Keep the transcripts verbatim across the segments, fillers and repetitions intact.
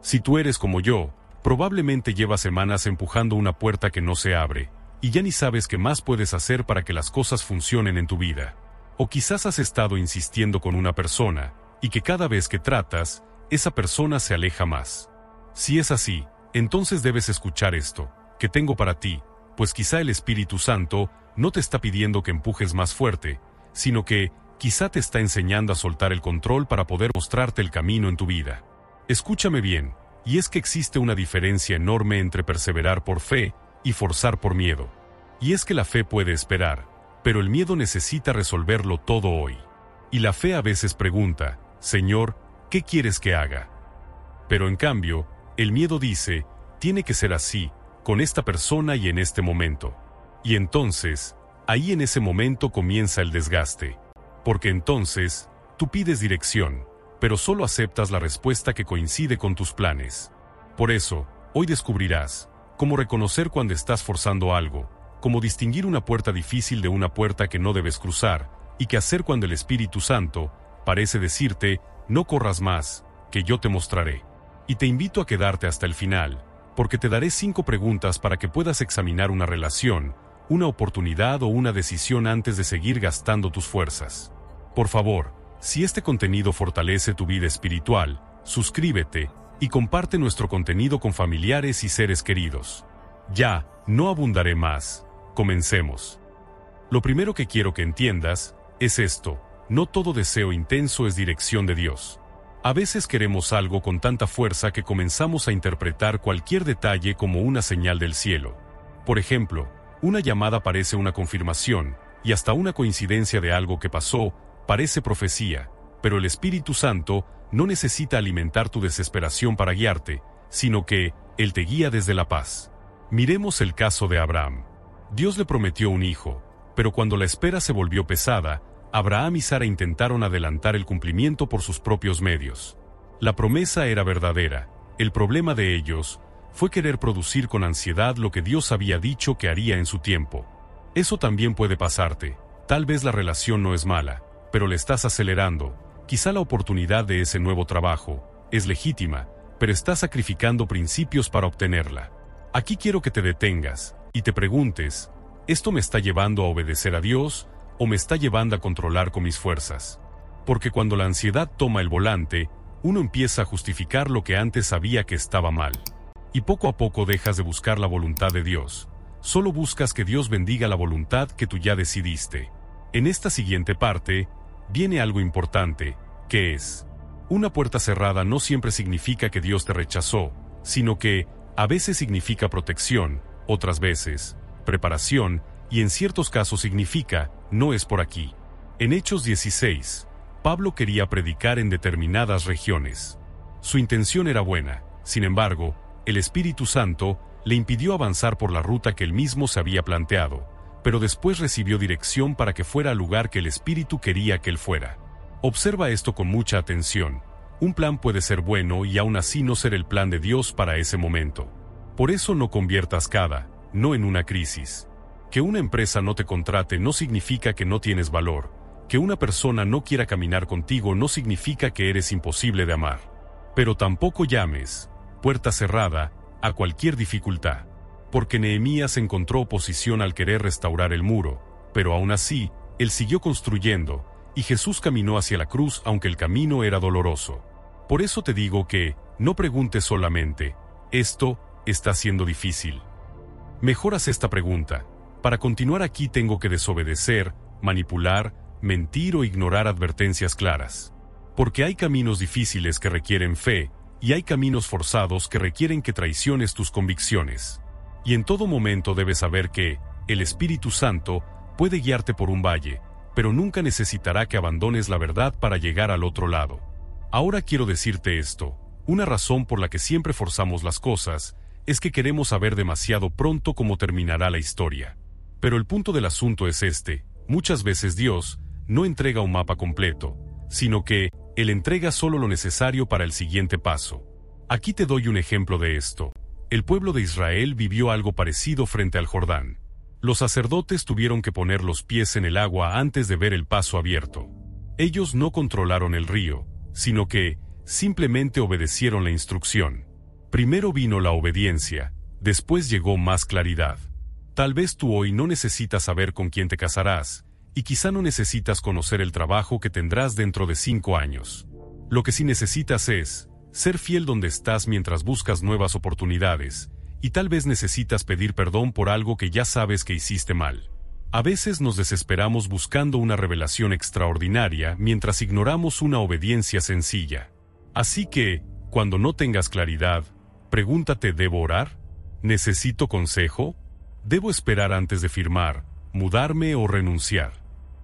Si tú eres como yo, probablemente llevas semanas empujando una puerta que no se abre, y ya ni sabes qué más puedes hacer para que las cosas funcionen en tu vida. O quizás has estado insistiendo con una persona, y que cada vez que tratas, esa persona se aleja más. Si es así, entonces debes escuchar esto, que tengo para ti, pues quizá el Espíritu Santo no te está pidiendo que empujes más fuerte, sino que quizá te está enseñando a soltar el control para poder mostrarte el camino en tu vida. Escúchame bien, y es que existe una diferencia enorme entre perseverar por fe y forzar por miedo. Y es que la fe puede esperar, pero el miedo necesita resolverlo todo hoy. Y la fe a veces pregunta, Señor, ¿qué quieres que haga? Pero en cambio, el miedo dice, tiene que ser así, con esta persona y en este momento. Y entonces, ahí en ese momento comienza el desgaste. Porque entonces, tú pides dirección, pero solo aceptas la respuesta que coincide con tus planes. Por eso, hoy descubrirás cómo reconocer cuando estás forzando algo, cómo distinguir una puerta difícil de una puerta que no debes cruzar, y qué hacer cuando el Espíritu Santo parece decirte, no corras más, que yo te mostraré. Y te invito a quedarte hasta el final, porque te daré cinco preguntas para que puedas examinar una relación, una oportunidad o una decisión antes de seguir gastando tus fuerzas. Por favor, si este contenido fortalece tu vida espiritual, suscríbete y comparte nuestro contenido con familiares y seres queridos. Ya, no abundaré más. Comencemos. Lo primero que quiero que entiendas es esto: no todo deseo intenso es dirección de Dios. A veces queremos algo con tanta fuerza que comenzamos a interpretar cualquier detalle como una señal del cielo. Por ejemplo, una llamada parece una confirmación, y hasta una coincidencia de algo que pasó parece profecía, pero el Espíritu Santo no necesita alimentar tu desesperación para guiarte, sino que Él te guía desde la paz. Miremos el caso de Abraham. Dios le prometió un hijo, pero cuando la espera se volvió pesada, Abraham y Sara intentaron adelantar el cumplimiento por sus propios medios. La promesa era verdadera, el problema de ellos fue querer producir con ansiedad lo que Dios había dicho que haría en su tiempo. Eso también puede pasarte. Tal vez la relación no es mala, pero le estás acelerando. Quizá la oportunidad de ese nuevo trabajo es legítima, pero estás sacrificando principios para obtenerla. Aquí quiero que te detengas y te preguntes, ¿esto me está llevando a obedecer a Dios o me está llevando a controlar con mis fuerzas? Porque cuando la ansiedad toma el volante, uno empieza a justificar lo que antes sabía que estaba mal. Y poco a poco dejas de buscar la voluntad de Dios. Solo buscas que Dios bendiga la voluntad que tú ya decidiste. En esta siguiente parte, viene algo importante, que es: una puerta cerrada no siempre significa que Dios te rechazó, sino que a veces significa protección, otras veces preparación, y en ciertos casos significa, no es por aquí. En Hechos dieciséis, Pablo quería predicar en determinadas regiones. Su intención era buena, sin embargo, el Espíritu Santo le impidió avanzar por la ruta que él mismo se había planteado, pero después recibió dirección para que fuera al lugar que el Espíritu quería que él fuera. Observa esto con mucha atención. Un plan puede ser bueno y aún así no ser el plan de Dios para ese momento. Por eso no conviertas cada no en una crisis. Que una empresa no te contrate no significa que no tienes valor. Que una persona no quiera caminar contigo no significa que eres imposible de amar. Pero tampoco llames puerta cerrada a cualquier dificultad. Porque Nehemías encontró oposición al querer restaurar el muro, pero aún así, él siguió construyendo, y Jesús caminó hacia la cruz aunque el camino era doloroso. Por eso te digo que, no preguntes solamente, ¿esto está siendo difícil? Mejor haz esta pregunta: para continuar aquí tengo que desobedecer, manipular, mentir o ignorar advertencias claras. Porque hay caminos difíciles que requieren fe, y hay caminos forzados que requieren que traiciones tus convicciones. Y en todo momento debes saber que el Espíritu Santo puede guiarte por un valle, pero nunca necesitará que abandones la verdad para llegar al otro lado. Ahora quiero decirte esto: una razón por la que siempre forzamos las cosas es que queremos saber demasiado pronto cómo terminará la historia. Pero el punto del asunto es este: muchas veces Dios no entrega un mapa completo, sino que Él entrega solo lo necesario para el siguiente paso. Aquí te doy un ejemplo de esto. El pueblo de Israel vivió algo parecido frente al Jordán. Los sacerdotes tuvieron que poner los pies en el agua antes de ver el paso abierto. Ellos no controlaron el río, sino que simplemente obedecieron la instrucción. Primero vino la obediencia, después llegó más claridad. Tal vez tú hoy no necesitas saber con quién te casarás, y quizá no necesitas conocer el trabajo que tendrás dentro de cinco años. Lo que sí necesitas es ser fiel donde estás mientras buscas nuevas oportunidades, y tal vez necesitas pedir perdón por algo que ya sabes que hiciste mal. A veces nos desesperamos buscando una revelación extraordinaria mientras ignoramos una obediencia sencilla. Así que, cuando no tengas claridad, pregúntate: ¿debo orar? ¿Necesito consejo? ¿Debo esperar antes de firmar, mudarme o renunciar?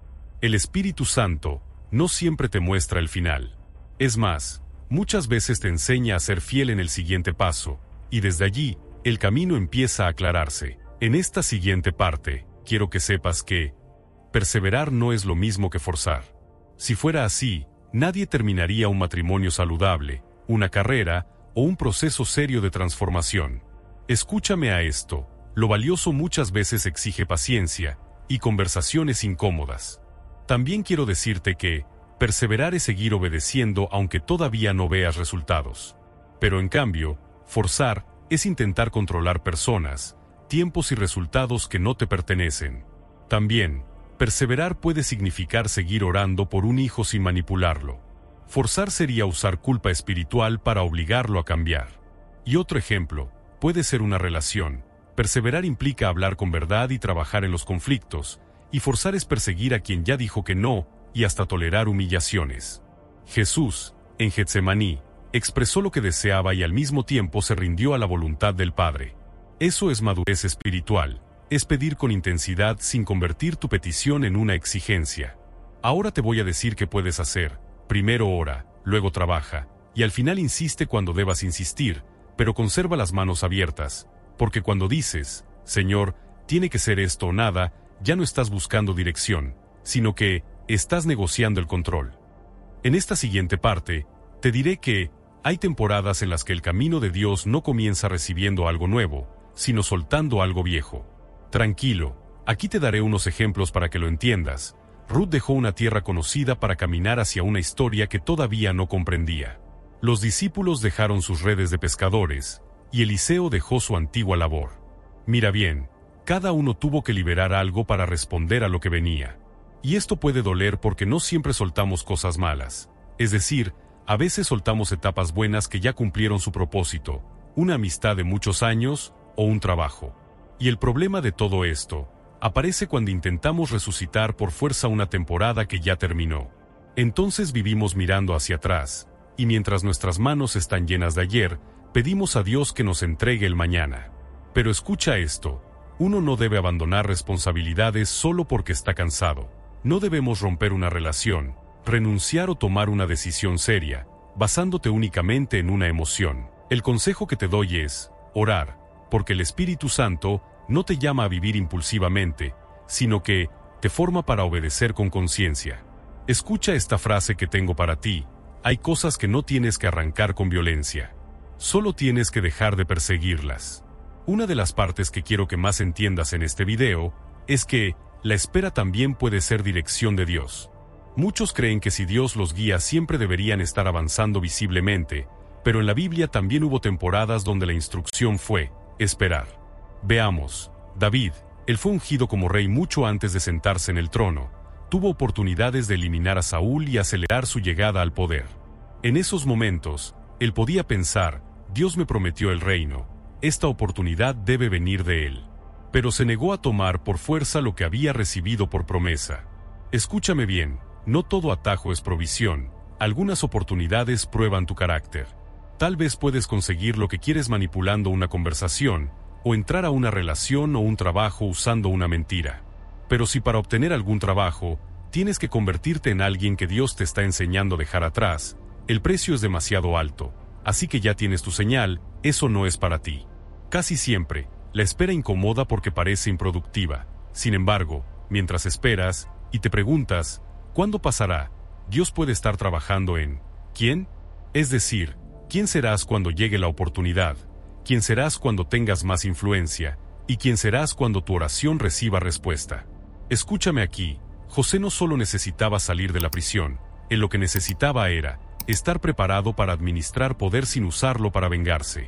El Espíritu Santo no siempre te muestra el final. Es más, muchas veces te enseña a ser fiel en el siguiente paso, y desde allí, el camino empieza a aclararse. En esta siguiente parte, quiero que sepas que perseverar no es lo mismo que forzar. Si fuera así, nadie terminaría un matrimonio saludable, una carrera o un proceso serio de transformación. Escúchame a esto: lo valioso muchas veces exige paciencia y conversaciones incómodas. También quiero decirte que perseverar es seguir obedeciendo aunque todavía no veas resultados. Pero en cambio, forzar es intentar controlar personas, tiempos y resultados que no te pertenecen. También, perseverar puede significar seguir orando por un hijo sin manipularlo. Forzar sería usar culpa espiritual para obligarlo a cambiar. Y otro ejemplo, puede ser una relación. Perseverar implica hablar con verdad y trabajar en los conflictos, y forzar es perseguir a quien ya dijo que no, y hasta tolerar humillaciones. Jesús, en Getsemaní, expresó lo que deseaba y al mismo tiempo se rindió a la voluntad del Padre. Eso es madurez espiritual, es pedir con intensidad sin convertir tu petición en una exigencia. Ahora te voy a decir qué puedes hacer: primero ora, luego trabaja, y al final insiste cuando debas insistir, pero conserva las manos abiertas, porque cuando dices, Señor, tiene que ser esto o nada, ya no estás buscando dirección, sino que estás negociando el control. En esta siguiente parte, te diré que hay temporadas en las que el camino de Dios no comienza recibiendo algo nuevo, sino soltando algo viejo. Tranquilo, aquí te daré unos ejemplos para que lo entiendas. Ruth dejó una tierra conocida para caminar hacia una historia que todavía no comprendía. Los discípulos dejaron sus redes de pescadores, y Eliseo dejó su antigua labor. Mira bien, cada uno tuvo que liberar algo para responder a lo que venía. Y esto puede doler porque no siempre soltamos cosas malas. Es decir, a veces soltamos etapas buenas que ya cumplieron su propósito, una amistad de muchos años o un trabajo. Y el problema de todo esto aparece cuando intentamos resucitar por fuerza una temporada que ya terminó. Entonces vivimos mirando hacia atrás, y mientras nuestras manos están llenas de ayer, pedimos a Dios que nos entregue el mañana. Pero escucha esto: uno no debe abandonar responsabilidades solo porque está cansado. No debemos romper una relación, renunciar o tomar una decisión seria, basándote únicamente en una emoción. El consejo que te doy es orar, porque el Espíritu Santo no te llama a vivir impulsivamente, sino que te forma para obedecer con conciencia. Escucha esta frase que tengo para ti: hay cosas que no tienes que arrancar con violencia. Solo tienes que dejar de perseguirlas. Una de las partes que quiero que más entiendas en este video es que la espera también puede ser dirección de Dios. Muchos creen que si Dios los guía siempre deberían estar avanzando visiblemente, pero en la Biblia también hubo temporadas donde la instrucción fue esperar. Veamos, David, él fue ungido como rey mucho antes de sentarse en el trono. Tuvo oportunidades de eliminar a Saúl y acelerar su llegada al poder. En esos momentos, él podía pensar: Dios me prometió el reino, esta oportunidad debe venir de él. Pero se negó a tomar por fuerza lo que había recibido por promesa. Escúchame bien, no todo atajo es provisión, algunas oportunidades prueban tu carácter. Tal vez puedes conseguir lo que quieres manipulando una conversación, o entrar a una relación o un trabajo usando una mentira. Pero si para obtener algún trabajo, tienes que convertirte en alguien que Dios te está enseñando a dejar atrás, el precio es demasiado alto, así que ya tienes tu señal, eso no es para ti. Casi siempre, la espera incomoda porque parece improductiva. Sin embargo, mientras esperas, y te preguntas, ¿cuándo pasará? Dios puede estar trabajando en ¿quién? Es decir, ¿quién serás cuando llegue la oportunidad? ¿Quién serás cuando tengas más influencia? ¿Y quién serás cuando tu oración reciba respuesta? Escúchame aquí, José no solo necesitaba salir de la prisión, él lo que necesitaba era estar preparado para administrar poder sin usarlo para vengarse.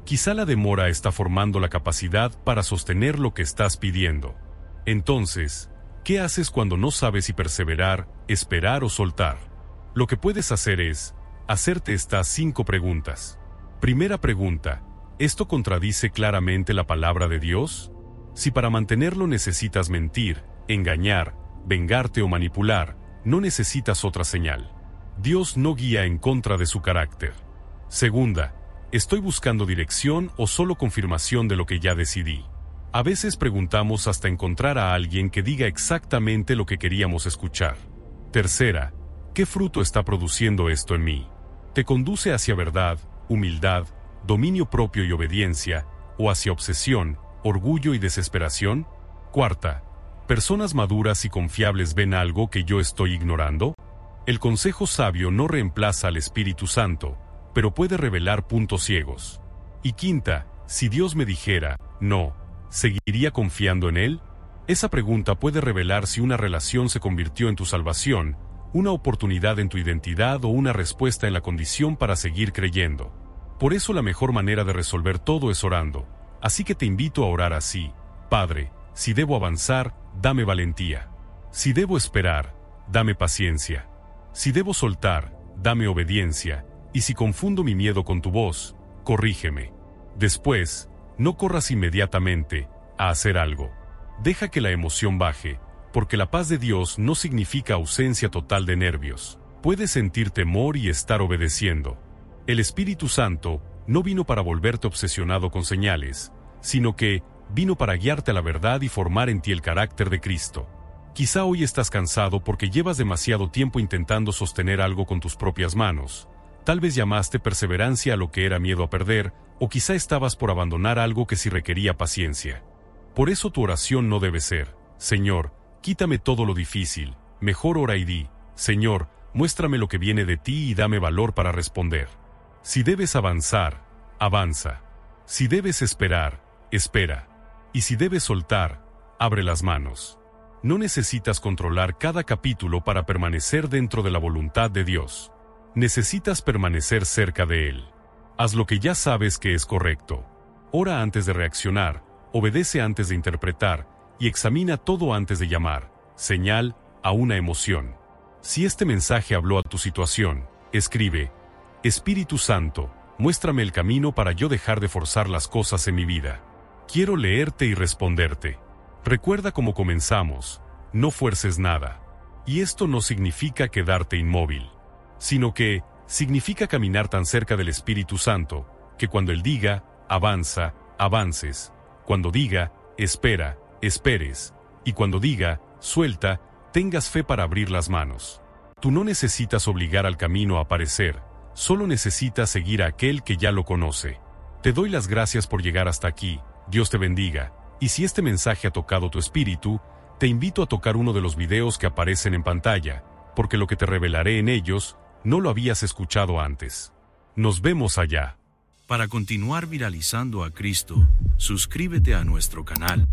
Quizá la demora está formando la capacidad para sostener lo que estás pidiendo. Entonces, ¿qué haces cuando no sabes si perseverar, esperar o soltar? Lo que puedes hacer es hacerte estas cinco preguntas. Primera pregunta: ¿esto contradice claramente la palabra de Dios? Si para mantenerlo necesitas mentir, engañar, vengarte o manipular, no necesitas otra señal. Dios no guía en contra de su carácter. Segunda: ¿estoy buscando dirección o solo confirmación de lo que ya decidí? A veces preguntamos hasta encontrar a alguien que diga exactamente lo que queríamos escuchar. Tercera: ¿qué fruto está produciendo esto en mí? ¿Te conduce hacia verdad, humildad, dominio propio y obediencia, o hacia obsesión, orgullo y desesperación? Cuarta: ¿personas maduras y confiables ven algo que yo estoy ignorando? El consejo sabio no reemplaza al Espíritu Santo, pero puede revelar puntos ciegos. Y quinta: si Dios me dijera, no, ¿seguiría confiando en Él? Esa pregunta puede revelar si una relación se convirtió en tu salvación, una oportunidad en tu identidad o una respuesta en la condición para seguir creyendo. Por eso la mejor manera de resolver todo es orando. Así que te invito a orar así: Padre, si debo avanzar, dame valentía. Si debo esperar, dame paciencia. Si debo soltar, dame obediencia. Y si confundo mi miedo con tu voz, corrígeme. Después, no corras inmediatamente a hacer algo. Deja que la emoción baje, porque la paz de Dios no significa ausencia total de nervios. Puedes sentir temor y estar obedeciendo. El Espíritu Santo no vino para volverte obsesionado con señales, sino que vino para guiarte a la verdad y formar en ti el carácter de Cristo. Quizá hoy estás cansado porque llevas demasiado tiempo intentando sostener algo con tus propias manos. Tal vez llamaste perseverancia a lo que era miedo a perder, o quizá estabas por abandonar algo que sí requería paciencia. Por eso tu oración no debe ser: Señor, quítame todo lo difícil. Mejor ora y di: Señor, muéstrame lo que viene de ti y dame valor para responder. Si debes avanzar, avanza. Si debes esperar, espera. Y si debes soltar, abre las manos. No necesitas controlar cada capítulo para permanecer dentro de la voluntad de Dios. Necesitas permanecer cerca de Él. Haz lo que ya sabes que es correcto. Ora antes de reaccionar, obedece antes de interpretar, y examina todo antes de llamar señal a una emoción. Si este mensaje habló a tu situación, escribe: Espíritu Santo, muéstrame el camino para yo dejar de forzar las cosas en mi vida. Quiero leerte y responderte. Recuerda cómo comenzamos: no fuerces nada. Y esto no significa quedarte inmóvil, sino que significa caminar tan cerca del Espíritu Santo, que cuando Él diga, avanza, avances. Cuando diga, espera, esperes. Y cuando diga, suelta, tengas fe para abrir las manos. Tú no necesitas obligar al camino a aparecer, solo necesitas seguir a aquel que ya lo conoce. Te doy las gracias por llegar hasta aquí. Dios te bendiga. Y si este mensaje ha tocado tu espíritu, te invito a tocar uno de los videos que aparecen en pantalla, porque lo que te revelaré en ellos no lo habías escuchado antes. Nos vemos allá. Para continuar viralizando a Cristo, suscríbete a nuestro canal.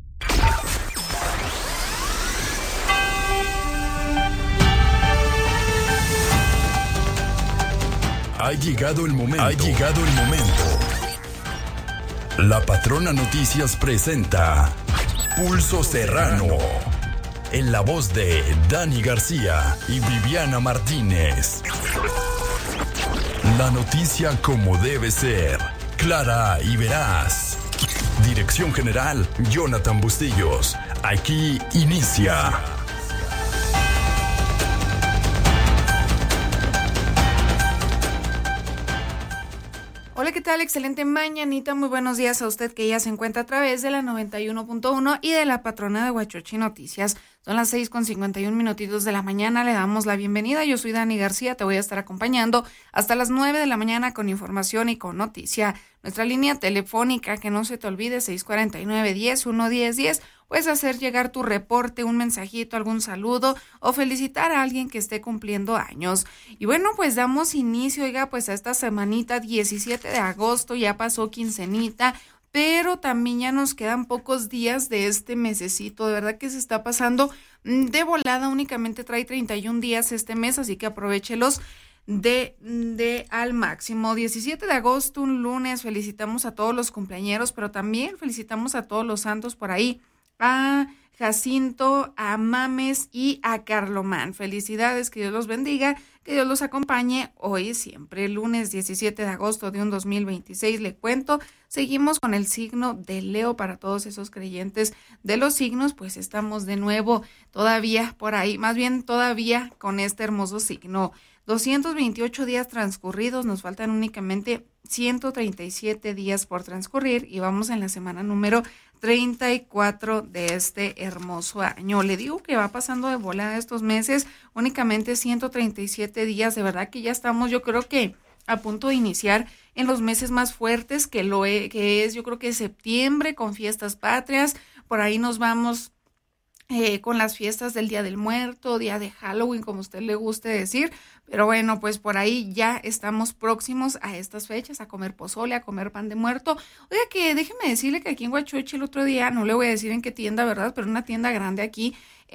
Ha llegado el momento. Ha llegado el momento. La Patrona Noticias presenta Pulso Serrano, en la voz de Dani García y Viviana Martínez. La noticia como debe ser, clara y veraz. Dirección General, Jonathan Bustillos. Aquí inicia. Hola, ¿qué tal? Excelente mañanita, muy buenos días a usted que ya se encuentra a través de la noventa y uno punto uno y de la Patrona de Huachochi Noticias. Son las seis con cincuenta y un minutitos de la mañana, le damos la bienvenida. Yo soy Dani García, te voy a estar acompañando hasta las nueve de la mañana con información y con noticia. Nuestra línea telefónica, que no se te olvide, seis cuarenta y nueve, diez, uno diez diez. Puedes hacer llegar tu reporte, un mensajito, algún saludo o felicitar a alguien que esté cumpliendo años. Y bueno, pues damos inicio, oiga, pues a esta semanita, diecisiete de agosto, ya pasó quincenita, pero también ya nos quedan pocos días de este mesecito. De verdad que se está pasando de volada, únicamente trae treinta y un días este mes, así que aprovéchelos. de, de al máximo. diecisiete de agosto, un lunes, felicitamos a todos los cumpleañeros, pero también felicitamos a todos los santos por ahí, a Jacinto, a Mames y a Carlomán. Felicidades, que Dios los bendiga, que Dios los acompañe hoy y siempre. Lunes diecisiete de agosto de un dos mil veintiséis, le cuento, seguimos con el signo de Leo. Para todos esos creyentes de los signos, pues estamos de nuevo todavía por ahí, más bien todavía con este hermoso signo. doscientos veintiocho días transcurridos, nos faltan únicamente ciento treinta y siete días por transcurrir y vamos en la semana número treinta y cuatro de este hermoso año. Le digo que va pasando de volada estos meses, únicamente ciento treinta y siete días, de verdad que ya estamos, yo creo que a punto de iniciar en los meses más fuertes que lo he, que es, yo creo que septiembre con fiestas patrias, por ahí nos vamos Eh, con las fiestas del Día del Muerto, Día de Halloween, como usted le guste decir, pero bueno, pues por ahí ya estamos próximos a estas fechas, a comer pozole, a comer pan de muerto. Oiga, que déjeme decirle que aquí en Huachochi el otro día, no le voy a decir en qué tienda, ¿verdad? Pero una tienda grande aquí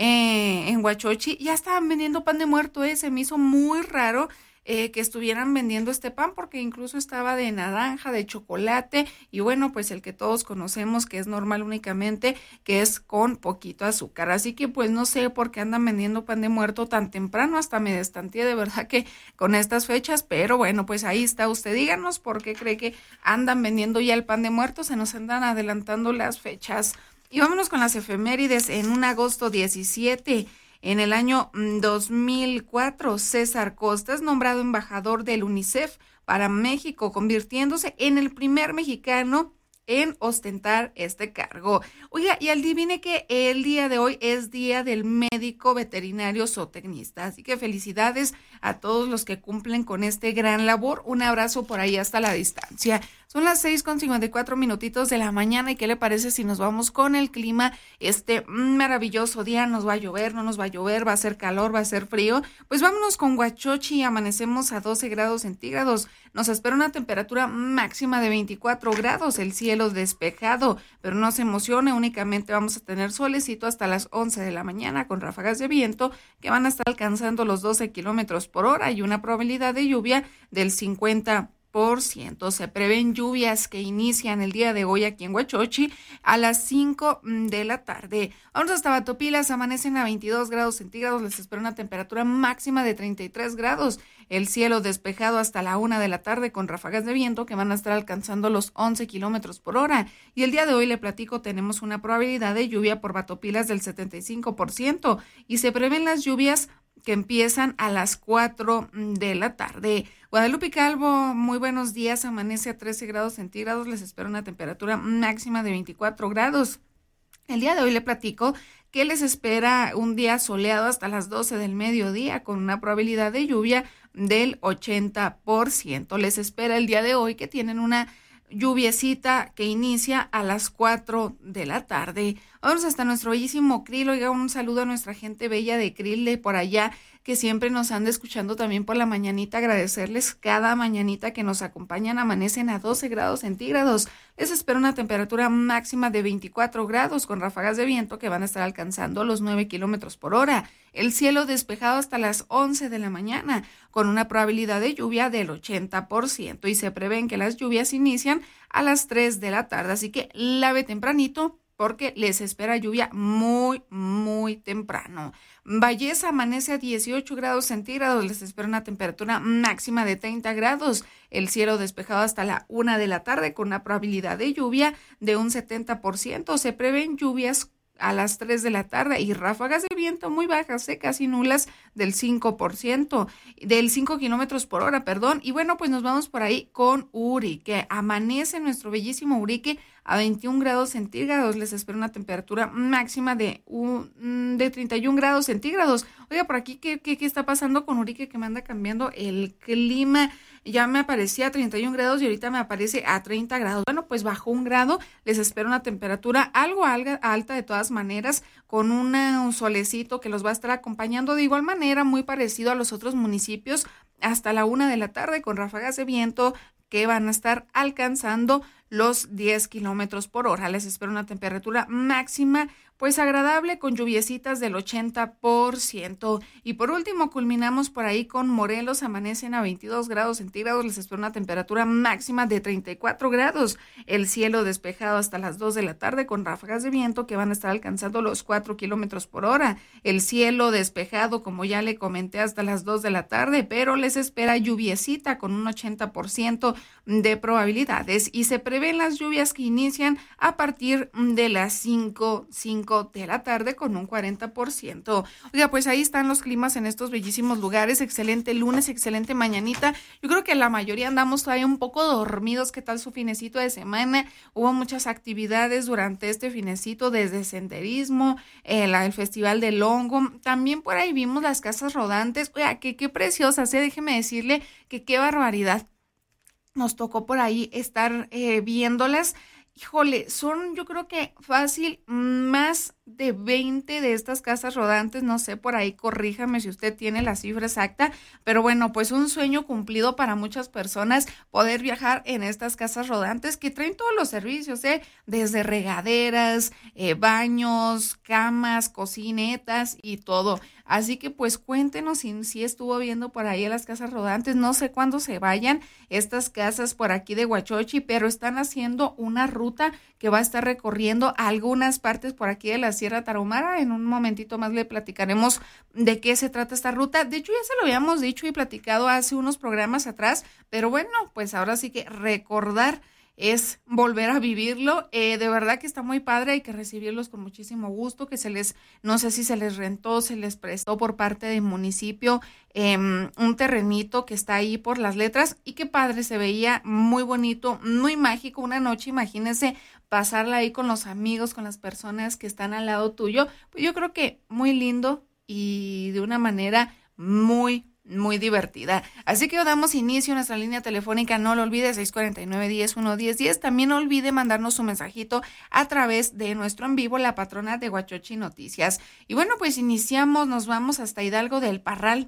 eh, en Huachochi, ya estaban vendiendo pan de muerto, eh, se me hizo muy raro Eh, que estuvieran vendiendo este pan, porque incluso estaba de naranja, de chocolate, y bueno, pues el que todos conocemos que es normal únicamente, que es con poquito azúcar. Así que pues no sé por qué andan vendiendo pan de muerto tan temprano, hasta me destanteé de verdad que con estas fechas, pero bueno, pues ahí está usted, díganos por qué cree que andan vendiendo ya el pan de muerto, se nos andan adelantando las fechas. Y vámonos con las efemérides. En un agosto diecisiete, en el año dos mil cuatro, César Costa es nombrado embajador del UNICEF para México, convirtiéndose en el primer mexicano en ostentar este cargo. Oiga, y adivine que el día de hoy es día del médico veterinario zootecnista, así que felicidades a todos los que cumplen con este gran labor. Un abrazo por ahí hasta la distancia. Son las seis con cincuenta y cuatro minutitos de la mañana, y ¿qué le parece si nos vamos con el clima? Este maravilloso día, nos va a llover, no nos va a llover, va a ser calor, va a ser frío. Pues vámonos con Huachochi, amanecemos a doce grados centígrados, nos espera una temperatura máxima de veinticuatro grados, el cielo despejado, pero no se emocione, únicamente vamos a tener solecito hasta las once de la mañana con ráfagas de viento que van a estar alcanzando los doce kilómetros por hora y una probabilidad de lluvia del cincuenta por ciento. Se prevén lluvias que inician el día de hoy aquí en Huachochi a las cinco de la tarde. Vamos hasta Batopilas, amanecen a veintidós grados centígrados, les espera una temperatura máxima de treinta y tres grados. El cielo despejado hasta la una de la tarde con ráfagas de viento que van a estar alcanzando los once kilómetros por hora. Y el día de hoy, le platico, tenemos una probabilidad de lluvia por Batopilas del setenta y cinco por ciento y se prevén las lluvias que empiezan a las cuatro de la tarde. Guadalupe Calvo, muy buenos días, amanece a trece grados centígrados, les espera una temperatura máxima de veinticuatro grados. El día de hoy le platico que les espera un día soleado hasta las doce del mediodía con una probabilidad de lluvia del ochenta por ciento. Les espera el día de hoy que tienen una lluviecita que inicia a las cuatro de la tarde. Vamos hasta nuestro bellísimo Krill. Oiga, un saludo a nuestra gente bella de Krill de por allá, que siempre nos anda escuchando también por la mañanita. Agradecerles cada mañanita que nos acompañan. Amanecen a doce grados centígrados. Les espero una temperatura máxima de veinticuatro grados con ráfagas de viento que van a estar alcanzando los nueve kilómetros por hora. El cielo despejado hasta las once de la mañana con una probabilidad de lluvia del ochenta por ciento y se prevén que las lluvias inician a las tres de la tarde. Así que lave tempranito porque les espera lluvia muy, muy temprano. Valleza amanece a dieciocho grados centígrados, les espera una temperatura máxima de treinta grados. El cielo despejado hasta la una de la tarde con una probabilidad de lluvia de un setenta por ciento. Se prevén lluvias a las tres de la tarde y ráfagas de viento muy bajas, eh, casi nulas, del cinco por ciento, del cinco kilómetros por hora, perdón. Y bueno, pues nos vamos por ahí con Urique. Amanece nuestro bellísimo Urique a veintiún grados centígrados. Les espera una temperatura máxima de, un, de treinta y un grados centígrados. Oiga, por aquí, ¿qué, qué, qué está pasando con Urique? Que me anda cambiando el clima. Ya me aparecía a treinta y un grados y ahorita me aparece a treinta grados. Bueno, pues bajó un grado. Les espero una temperatura algo alta de todas maneras, con una, un solecito que los va a estar acompañando de igual manera, muy parecido a los otros municipios, hasta la una de la tarde con ráfagas de viento que van a estar alcanzando los diez kilómetros por hora. Les espero una temperatura máxima pues agradable con lluviecitas del ochenta por ciento. Y por último culminamos por ahí con Morelos, amanecen a veintidós grados centígrados, les espera una temperatura máxima de treinta y cuatro grados, el cielo despejado hasta las dos de la tarde con ráfagas de viento que van a estar alcanzando los cuatro kilómetros por hora, el cielo despejado como ya le comenté hasta las dos de la tarde, pero les espera lluviecita con un ochenta por ciento de probabilidades y se prevén las lluvias que inician a partir de las cinco de la tarde con un cuarenta por ciento. Oiga, pues ahí están los climas en estos bellísimos lugares. Excelente lunes, excelente mañanita. Yo creo que la mayoría andamos todavía un poco dormidos. ¿Qué tal su finecito de semana? Hubo muchas actividades durante este finecito, desde senderismo, eh, la, el Festival del Hongo. También por ahí vimos las casas rodantes. Oiga, que qué preciosas, ¿eh? Déjeme decirle que qué barbaridad. Nos tocó por ahí estar eh, viéndolas. Híjole, son yo creo que fácil más de veinte de estas casas rodantes, no sé, por ahí corríjame si usted tiene la cifra exacta, pero bueno, pues un sueño cumplido para muchas personas poder viajar en estas casas rodantes que traen todos los servicios, ¿eh? Desde regaderas, eh, baños, camas, cocinetas y todo. Así que pues cuéntenos si, si estuvo viendo por ahí a las casas rodantes, no sé cuándo se vayan estas casas por aquí de Huachochi, pero están haciendo una ruta que va a estar recorriendo algunas partes por aquí de la Sierra Tarahumara. En un momentito más le platicaremos de qué se trata esta ruta. De hecho ya se lo habíamos dicho y platicado hace unos programas atrás, pero bueno, pues ahora sí que recordar es volver a vivirlo. Eh, de verdad que está muy padre, hay que recibirlos con muchísimo gusto, que se les, no sé si se les rentó, se les prestó por parte del municipio eh, un terrenito que está ahí por Las Letras, y qué padre, se veía muy bonito, muy mágico, una noche, imagínense pasarla ahí con los amigos, con las personas que están al lado tuyo, pues yo creo que muy lindo y de una manera muy muy divertida. Así que damos inicio a nuestra línea telefónica, no lo olvide, seis cuatro nueve, diez, uno, diez, diez. También no olvide mandarnos un mensajito a través de nuestro en vivo, La Patrona de Huachochi Noticias. Y bueno, pues iniciamos, nos vamos hasta Hidalgo del Parral.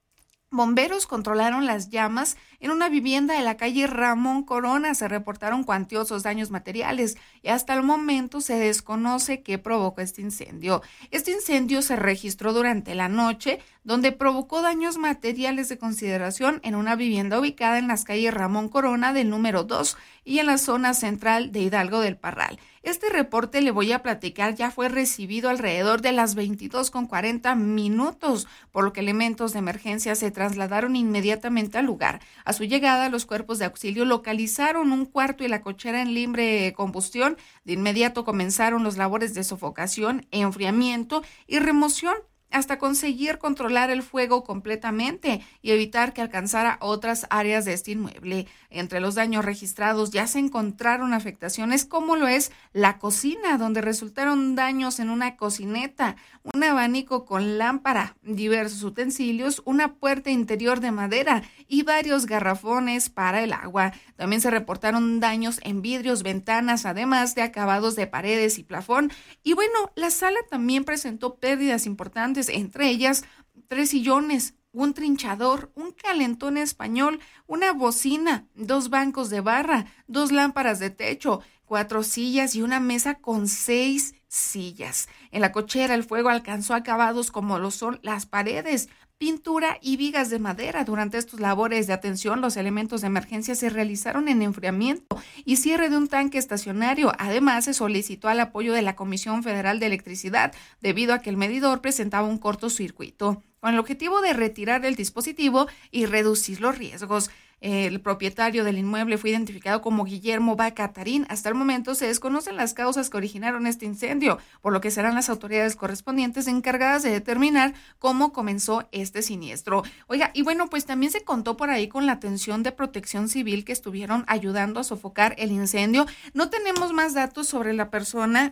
Bomberos controlaron las llamas en una vivienda de la calle Ramón Corona. Se reportaron cuantiosos daños materiales y hasta el momento se desconoce qué provocó este incendio. Este incendio se registró durante la noche, donde provocó daños materiales de consideración en una vivienda ubicada en las calles Ramón Corona del número dos y en la zona central de Hidalgo del Parral. Este reporte, le voy a platicar, ya fue recibido alrededor de las veintidós con cuarenta minutos, por lo que elementos de emergencia se trasladaron inmediatamente al lugar. A su llegada, los cuerpos de auxilio localizaron un cuarto y la cochera en libre combustión. De inmediato comenzaron los labores de sofocación, enfriamiento y remoción, hasta conseguir controlar el fuego completamente y evitar que alcanzara otras áreas de este inmueble. Entre los daños registrados ya se encontraron afectaciones como lo es la cocina, donde resultaron daños en una cocineta, un abanico con lámpara, diversos utensilios, una puerta interior de madera y varios garrafones para el agua. También se reportaron daños en vidrios, ventanas, además de acabados de paredes y plafón. Y bueno, la sala también presentó pérdidas importantes, entre ellas tres sillones, un trinchador, un calentón español, una bocina, dos bancos de barra, dos lámparas de techo, cuatro sillas y una mesa con seis sillas. En la cochera el fuego alcanzó acabados como lo son las paredes, pintura y vigas de madera. Durante estos labores de atención, los elementos de emergencia se realizaron en enfriamiento y cierre de un tanque estacionario. Además, se solicitó el apoyo de la Comisión Federal de Electricidad debido a que el medidor presentaba un cortocircuito, con el objetivo de retirar el dispositivo y reducir los riesgos. El propietario del inmueble fue identificado como Guillermo Bacatarín. Hasta el momento se desconocen las causas que originaron este incendio, por lo que serán las autoridades correspondientes encargadas de determinar cómo comenzó este siniestro. Oiga, y bueno, pues también se contó por ahí con la atención de Protección Civil, que estuvieron ayudando a sofocar el incendio. No tenemos más datos sobre la persona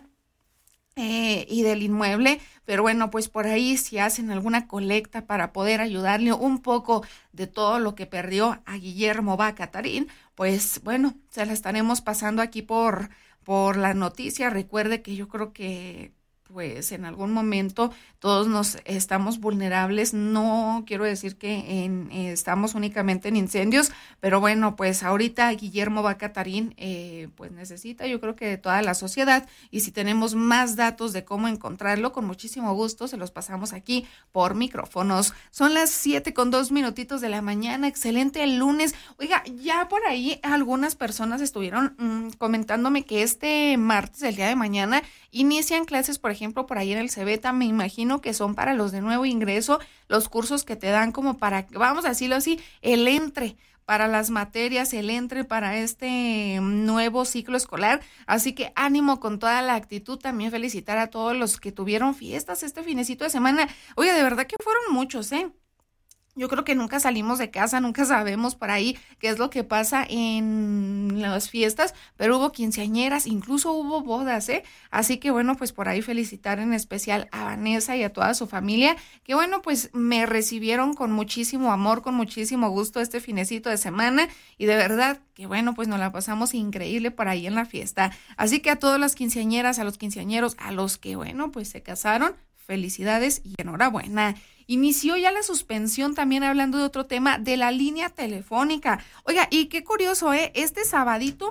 Eh, y del inmueble, pero bueno, pues por ahí si hacen alguna colecta para poder ayudarle un poco de todo lo que perdió a Guillermo Bacatarín, pues bueno, se la estaremos pasando aquí por, por la noticia. Recuerde que yo creo que pues en algún momento todos nos estamos vulnerables. No quiero decir que en, eh, estamos únicamente en incendios, pero bueno, pues ahorita Guillermo Bacatarín eh, pues necesita, yo creo que de toda la sociedad, y si tenemos más datos de cómo encontrarlo, con muchísimo gusto se los pasamos aquí por micrófonos. Son las siete con dos minutitos de la mañana, excelente el lunes. Oiga, ya por ahí algunas personas estuvieron mmm, comentándome que este martes, el día de mañana, inician clases, por ejemplo, por ahí en el Cebeta. Me imagino que son para los de nuevo ingreso, los cursos que te dan como para, vamos a decirlo así, el entre para las materias, el entre para este nuevo ciclo escolar. Así que ánimo con toda la actitud. También felicitar a todos los que tuvieron fiestas este finecito de semana. Oye, de verdad que fueron muchos, ¿eh? Yo creo que nunca salimos de casa, nunca sabemos por ahí qué es lo que pasa en las fiestas, pero hubo quinceañeras, incluso hubo bodas, ¿eh? Así que bueno, pues por ahí felicitar en especial a Vanessa y a toda su familia, que bueno, pues me recibieron con muchísimo amor, con muchísimo gusto este finecito de semana, y de verdad que bueno, pues nos la pasamos increíble por ahí en la fiesta. Así que a todas las quinceañeras, a los quinceañeros, a los que bueno, pues se casaron, felicidades y enhorabuena. Inició ya la suspensión, también hablando de otro tema, de la línea telefónica. Oiga, y qué curioso, ¿eh? Este sabadito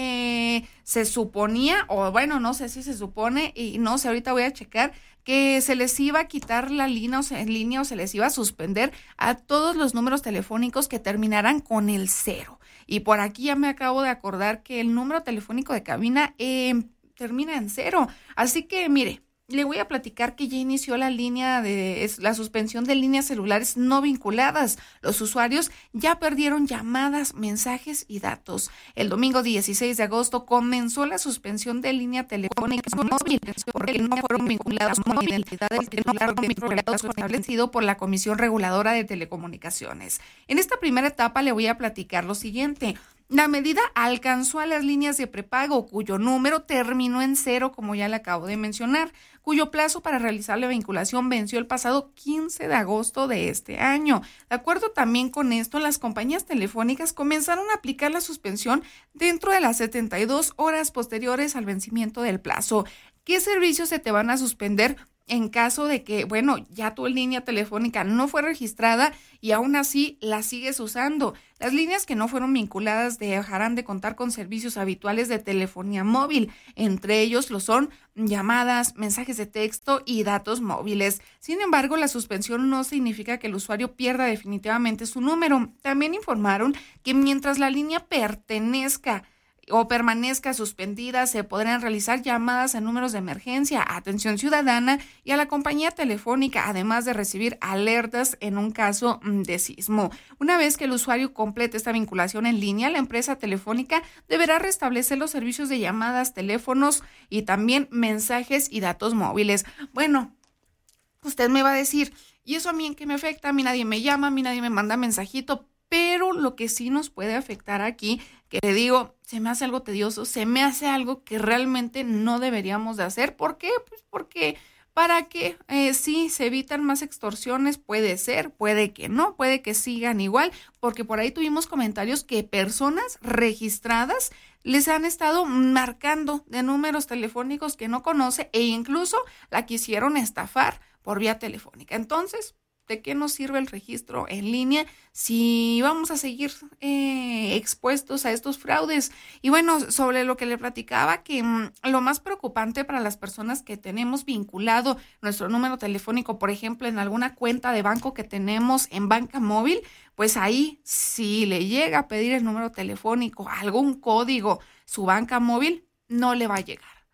eh, se suponía, o bueno, no sé si se supone, y no sé, ahorita voy a checar, que se les iba a quitar la línea o en línea o se les iba a suspender a todos los números telefónicos que terminaran con el cero. Y por aquí ya me acabo de acordar que el número telefónico de cabina eh, termina en cero. Así que, mire, le voy a platicar que ya inició la línea de la suspensión de líneas celulares no vinculadas. Los usuarios ya perdieron llamadas, mensajes y datos. El domingo dieciséis de agosto comenzó la suspensión de línea telefónica móvil porque no fueron vinculados con la identidad del titular de microdatos establecido por la Comisión Reguladora de Telecomunicaciones. En esta primera etapa le voy a platicar lo siguiente. La medida alcanzó a las líneas de prepago cuyo número terminó en cero, como ya le acabo de mencionar, cuyo plazo para realizar la vinculación venció el pasado quince de agosto de este año. De acuerdo también con esto, las compañías telefónicas comenzaron a aplicar la suspensión dentro de las setenta y dos horas posteriores al vencimiento del plazo. ¿Qué servicios se te van a suspender en caso de que, bueno, ya tu línea telefónica no fue registrada y aún así la sigues usando? Las líneas que no fueron vinculadas dejarán de contar con servicios habituales de telefonía móvil. Entre ellos lo son llamadas, mensajes de texto y datos móviles. Sin embargo, la suspensión no significa que el usuario pierda definitivamente su número. También informaron que mientras la línea pertenezca o permanezca suspendida, se podrán realizar llamadas a números de emergencia, atención ciudadana y a la compañía telefónica, además de recibir alertas en un caso de sismo. Una vez que el usuario complete esta vinculación en línea, la empresa telefónica deberá restablecer los servicios de llamadas, teléfonos y también mensajes y datos móviles. Bueno, usted me va a decir, ¿y eso a mí en qué me afecta? A mí nadie me llama, a mí nadie me manda mensajito. Pero lo que sí nos puede afectar aquí, que le digo, se me hace algo tedioso, se me hace algo que realmente no deberíamos de hacer. ¿Por qué? Pues porque para que eh, sí se evitan más extorsiones, puede ser, puede que no, puede que sigan igual, porque por ahí tuvimos comentarios que personas registradas les han estado marcando de números telefónicos que no conoce e incluso la quisieron estafar por vía telefónica. Entonces, ¿de qué nos sirve el registro en línea si vamos a seguir eh, expuestos a estos fraudes? Y bueno, sobre lo que le platicaba, que mmm, lo más preocupante para las personas que tenemos vinculado nuestro número telefónico, por ejemplo, en alguna cuenta de banco que tenemos en banca móvil, pues ahí si le llega a pedir el número telefónico, algún código, su banca móvil no le va a llegar.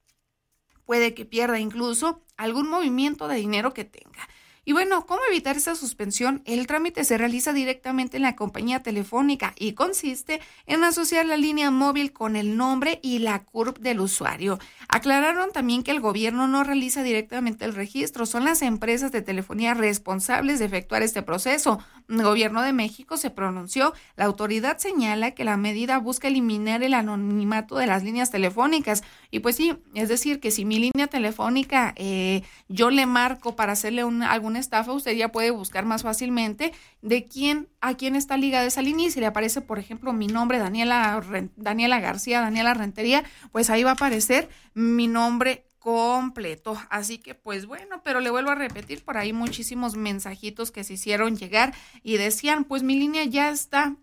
Puede que pierda incluso algún movimiento de dinero que tenga. Y bueno, ¿cómo evitar esa suspensión? El trámite se realiza directamente en la compañía telefónica y consiste en asociar la línea móvil con el nombre y la C U R P del usuario. Aclararon también que el gobierno no realiza directamente el registro, son las empresas de telefonía responsables de efectuar este proceso. El Gobierno de México se pronunció. La autoridad señala que la medida busca eliminar el anonimato de las líneas telefónicas. Y pues sí, es decir, que si mi línea telefónica eh, yo le marco para hacerle un, algún estafa, usted ya puede buscar más fácilmente de quién, a quién está ligada esa línea, y si le aparece, por ejemplo, mi nombre, Daniela, Daniela García, Daniela Rentería, pues ahí va a aparecer mi nombre completo. Así que pues bueno, pero le vuelvo a repetir, por ahí muchísimos mensajitos que se hicieron llegar y decían, pues mi línea ya está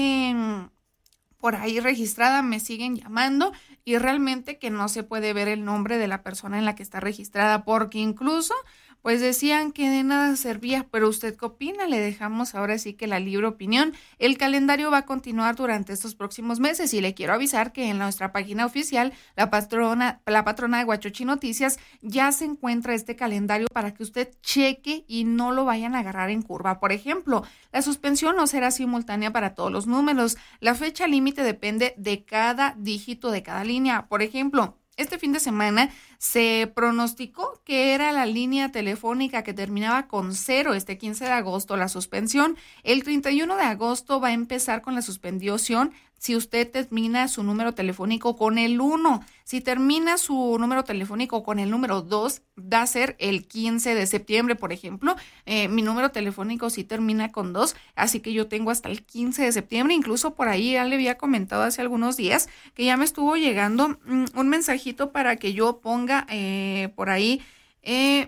eh, por ahí registrada, me siguen llamando y realmente que no se puede ver el nombre de la persona en la que está registrada, porque incluso pues decían que de nada servía. Pero ¿usted qué opina? Le dejamos ahora sí que la libre opinión. El calendario va a continuar durante estos próximos meses y le quiero avisar que en nuestra página oficial, la patrona, la patrona de Huachochi Noticias, ya se encuentra este calendario para que usted cheque y no lo vayan a agarrar en curva. Por ejemplo, la suspensión no será simultánea para todos los números. La fecha límite depende de cada dígito de cada línea. Por ejemplo, este fin de semana se pronosticó que era la línea telefónica que terminaba con cero este quince de agosto la suspensión. El treinta y uno de agosto va a empezar con la suspensión si usted termina su número telefónico con el uno. Si termina su número telefónico con el número dos, va a ser el quince de septiembre, por ejemplo. Eh, mi número telefónico sí termina con dos, así que yo tengo hasta el quince de septiembre. Incluso por ahí ya le había comentado hace algunos días que ya me estuvo llegando mm, un mensajito para que yo ponga eh, por ahí Eh,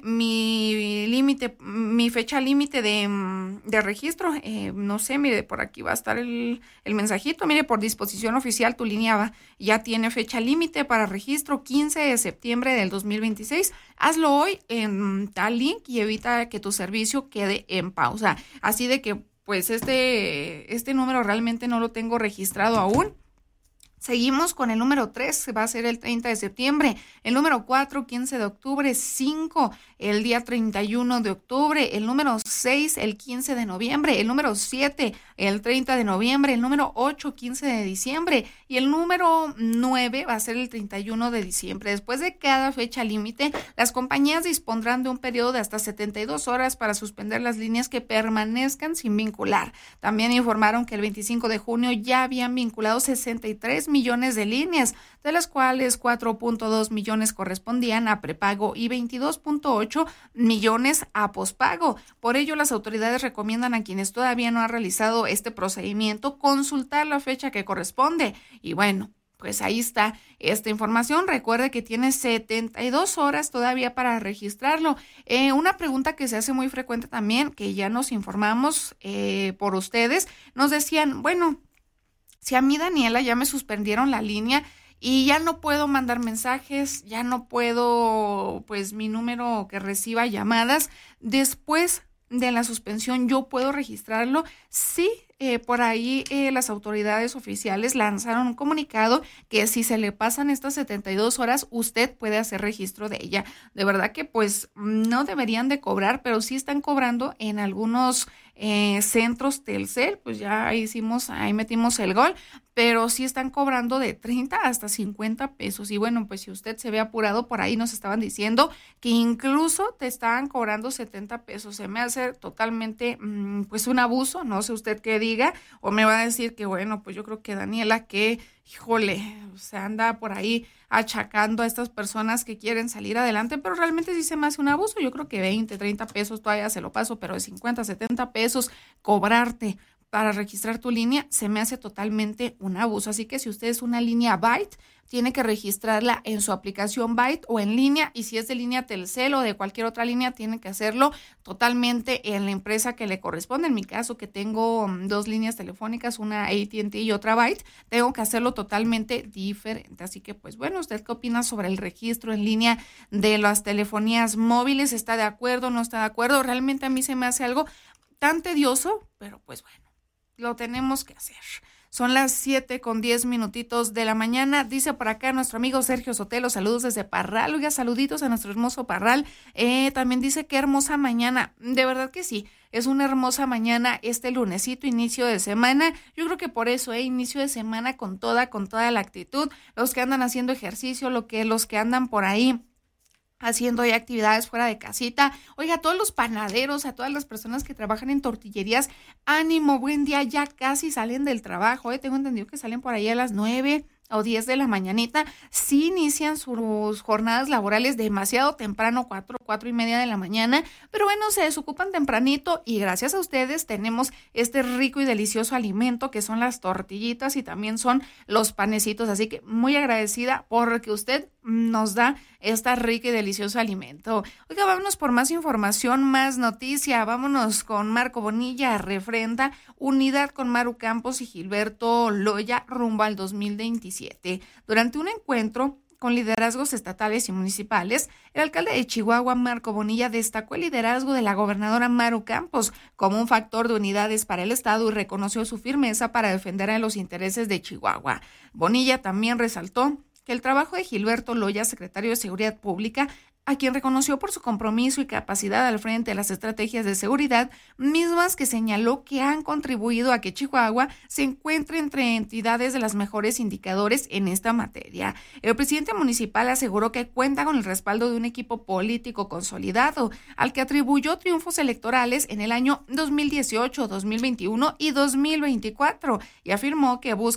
mi límite, mi fecha límite de, de registro. Eh, no sé, mire, por aquí va a estar el, el mensajito. Mire, por disposición oficial, tu línea va, ya tiene fecha límite para registro quince de septiembre del dos mil veintiséis. Hazlo hoy en tal link y evita que tu servicio quede en pausa. Así de que, pues, este, este número realmente no lo tengo registrado aún. Seguimos con el número tres, va a ser el treinta de septiembre, el número cuatro, quince de octubre, cinco, el día treinta y uno de octubre, el número seis, el quince de noviembre, el número siete, el treinta de noviembre, el número ocho, quince de diciembre y el número nueve va a ser el treinta y uno de diciembre. Después de cada fecha límite, las compañías dispondrán de un periodo de hasta setenta y dos horas para suspender las líneas que permanezcan sin vincular. También informaron que el veinticinco de junio ya habían vinculado sesenta y tres millones de líneas, de las cuales cuatro punto dos millones correspondían a prepago y veintidós punto ocho millones a pospago. Por ello, las autoridades recomiendan a quienes todavía no han realizado este procedimiento consultar la fecha que corresponde. Y bueno, pues ahí está esta información. Recuerde que tiene setenta y dos horas todavía para registrarlo. Eh, una pregunta que se hace muy frecuente también, que ya nos informamos eh, por ustedes, nos decían, bueno, si a mí, Daniela, ya me suspendieron la línea y ya no puedo mandar mensajes, ya no puedo, pues, mi número que reciba llamadas, después de la suspensión, ¿yo puedo registrarlo? Sí, eh, por ahí eh, las autoridades oficiales lanzaron un comunicado que si se le pasan estas setenta y dos horas, usted puede hacer registro de ella. De verdad que pues no deberían de cobrar, pero sí están cobrando en algunos eh, centros Telcel, pues ya hicimos, ahí metimos el gol, pero sí están cobrando de treinta hasta cincuenta pesos. Y bueno, pues si usted se ve apurado, por ahí nos estaban diciendo que incluso te estaban cobrando setenta pesos. Se me hace totalmente mmm, pues un abuso, no sé usted qué diga, o me va a decir que bueno, pues yo creo que Daniela, que híjole, se anda por ahí achacando a estas personas que quieren salir adelante, pero realmente sí se me hace un abuso. Yo creo que veinte, treinta pesos todavía se lo paso, pero de cincuenta, setenta pesos cobrarte para registrar tu línea se me hace totalmente un abuso. Así que si usted es una línea Byte, tiene que registrarla en su aplicación Byte o en línea, y si es de línea Telcel o de cualquier otra línea, tiene que hacerlo totalmente en la empresa que le corresponde. En mi caso, que tengo dos líneas telefónicas, una A T and T y otra Byte, tengo que hacerlo totalmente diferente. Así que pues bueno, ¿usted qué opina sobre el registro en línea de las telefonías móviles? ¿Está de acuerdo? ¿No está de acuerdo? Realmente a mí se me hace algo tan tedioso, pero pues bueno, lo tenemos que hacer. Son las siete con diez minutitos de la mañana. Dice por acá nuestro amigo Sergio Sotelo, saludos desde Parral. Oiga, saluditos a nuestro hermoso Parral. Eh, también dice qué hermosa mañana. De verdad que sí, es una hermosa mañana este lunesito, inicio de semana. Yo creo que por eso, eh, inicio de semana con toda, con toda la actitud. Los que andan haciendo ejercicio, lo que, los que andan por ahí haciendo ya actividades fuera de casita. Oiga, a todos los panaderos, a todas las personas que trabajan en tortillerías, ánimo, buen día, ya casi salen del trabajo, ¿eh? Tengo entendido que salen por ahí a las nueve o diez de la mañanita, sí inician sus jornadas laborales demasiado temprano, cuatro, cuatro y media de la mañana, pero bueno, se desocupan tempranito y gracias a ustedes tenemos este rico y delicioso alimento que son las tortillitas y también son los panecitos, así que muy agradecida porque usted nos da este rico y delicioso alimento. Oiga, vámonos por más información, más noticia. Vámonos con Marco Bonilla, refrenda unidad con Maru Campos y Gilberto Loya rumbo al dos mil veintisiete. Durante un encuentro con liderazgos estatales y municipales, el alcalde de Chihuahua, Marco Bonilla, destacó el liderazgo de la gobernadora Maru Campos como un factor de unidades para el Estado y reconoció su firmeza para defender a los intereses de Chihuahua. Bonilla también resaltó que el trabajo de Gilberto Loya, secretario de Seguridad Pública, a quien reconoció por su compromiso y capacidad al frente de las estrategias de seguridad, mismas que señaló que han contribuido a que Chihuahua se encuentre entre entidades de las mejores indicadores en esta materia. El presidente municipal aseguró que cuenta con el respaldo de un equipo político consolidado, al que atribuyó triunfos electorales en el año dos mil dieciocho, dos mil veintiuno y dos mil veinticuatro, y afirmó que busca